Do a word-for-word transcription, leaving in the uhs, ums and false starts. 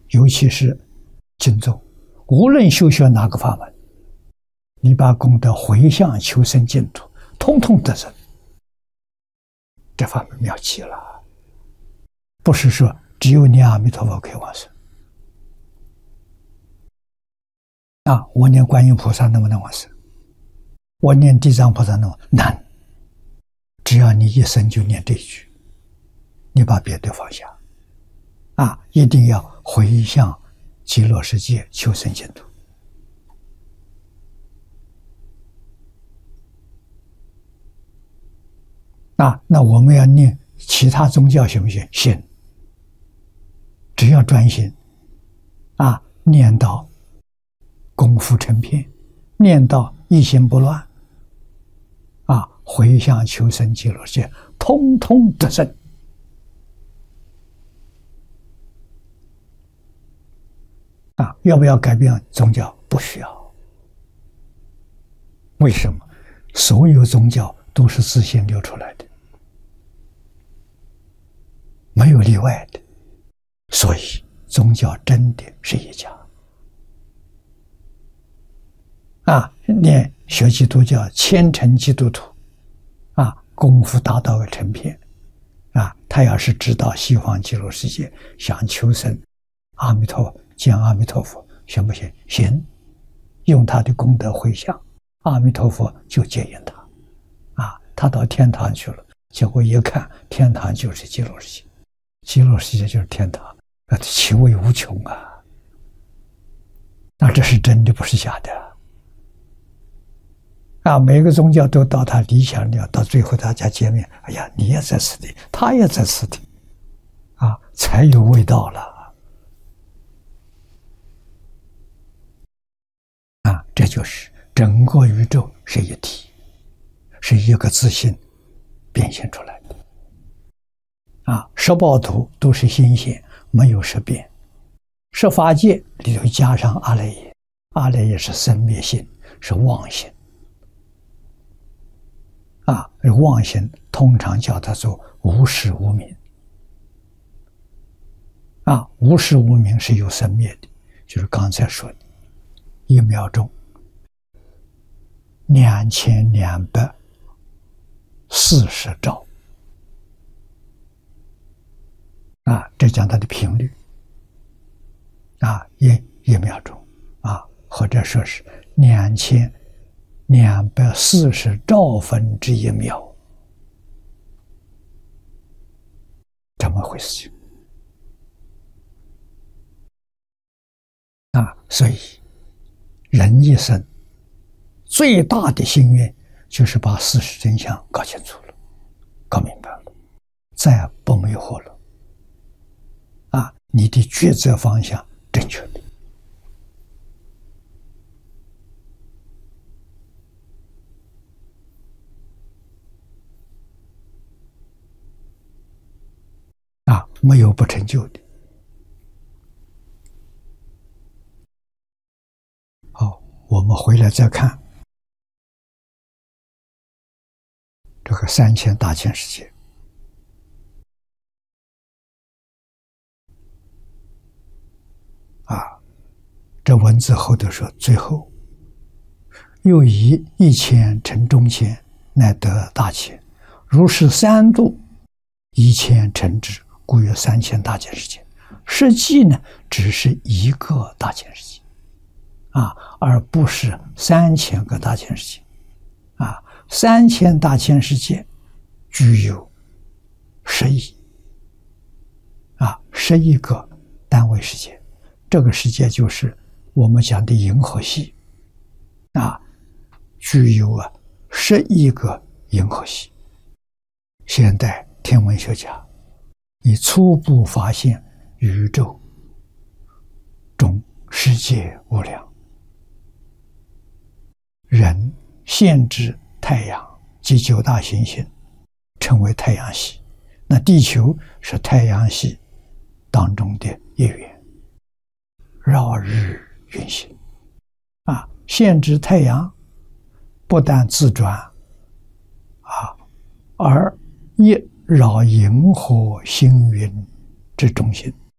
尤其是经咒，无论修学哪个法门，你把功德回向求生净土，通通得生。这法门妙极了，不是说只有念阿弥陀佛可以往生。啊，我念观音菩萨能不能往生？我念地藏菩萨能不能？难。只要你一生就念这一句，你把别的放下，啊，一定要回向极乐世界求生净土。啊，那我们要念其他宗教行不行？行，只要专心，啊，念到功夫成片，念到一心不乱，啊，回向求生极乐世界，通通得生。啊，要不要改变宗教？不需要。为什么？所有宗教都是自性流出来的，没有例外的。所以宗教真的是一家。啊，念学基督教，虔诚基督徒，啊，功夫达到个成片，啊，他要是知道西方极乐世界，想求生阿弥陀见阿弥陀佛，行不行？行，用他的功德回向，阿弥陀佛就接引他，啊，他到天堂去了，结果一看，天堂就是极乐世界，极乐世界就是天堂，那其味无穷啊！那这是真的，不是假的。啊，每个宗教都到他理想了，到最后大家见面，哎呀，你也在此地，他也在此地，啊，才有味道了。啊，这就是整个宇宙是一体，是一个自性变现出来的。啊，十报图都是心现，没有十变。十法界里头加上阿赖耶，阿赖耶是生灭性，是妄性。啊，妄心通常叫它做无始无明。啊，无始无明是有生灭的，就是刚才说的，一秒钟两千两百四十兆。啊，这讲它的频率。啊，一一秒钟，啊，或者说是两千。两百四十兆分之一秒，怎么回事情？啊，所以人一生最大的心愿就是把事实真相搞清楚了，搞明白了，再不迷惑了。啊，你的抉择方向正确的。啊，没有不成就的。好，我们回来再看这个三千大千世界。啊，这文字后头说，最后又以一千成中千，乃得大千，如是三度，一千成之。故有三千大千世界，实际呢只是一个大千世界，啊，而不是三千个大千世界，啊，三千大千世界具有十亿，啊，十亿个单位世界，这个世界就是我们讲的银河系，啊，具有啊十亿个银河系。现代天文学家已初步发现宇宙中世界无量，人限制太阳及九大行星称为太阳系，那地球是太阳系当中的一员，绕日运行，啊，限制太阳不但自转，啊，而一绕银河星云之中心，